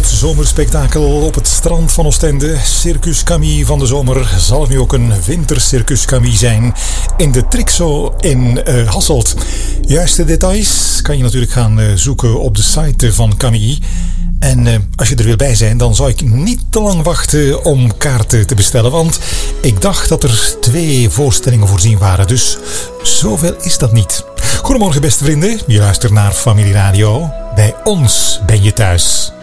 het zomerspektakel op het strand van Oostende. Circus Camille van de zomer zal nu ook een wintercircus Camille zijn in de Trixo in Hasselt. Juiste details kan je natuurlijk gaan zoeken op de site van Camille. En als je er wil bij zijn, dan zou ik niet te lang wachten om kaarten te bestellen. Want ik dacht dat er 2 voorstellingen voorzien waren. Dus zoveel is dat niet. Goedemorgen beste vrienden, je luistert naar Familie Radio. Bij ons ben je thuis.